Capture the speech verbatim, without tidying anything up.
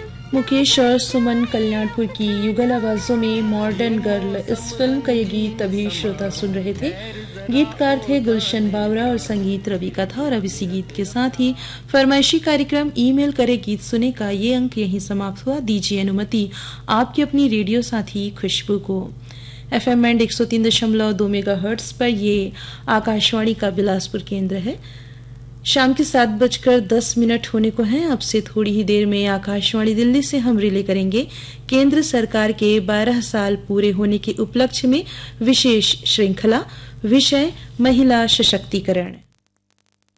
मुकेश और सुमन कल्याणपुर की युगल आवाजों में मॉडर्न गर्ल इस फिल्म का ये गीत अभी श्रोता सुन रहे थे। गीतकार थे गुलशन बावरा और संगीत रवि का था। और अब इसी गीत के साथ ही फरमाइशी कार्यक्रम ईमेल करे गीत सुने का ये अंक यहीं समाप्त हुआ। दीजिए अनुमति आपकी अपनी रेडियो साथी खुशबू को। एफ एम एंड एक सौ तीन दशमलव दो मेगा हर्ट्स पर ये आकाशवाणी का बिलासपुर केंद्र है। शाम के सात बजकर दस मिनट होने को हैं। अब से थोड़ी ही देर में आकाशवाणी दिल्ली से हम रिले करेंगे केंद्र सरकार के बारह साल पूरे होने के उपलक्ष्य में विशेष श्रृंखला, विषय महिला सशक्तिकरण।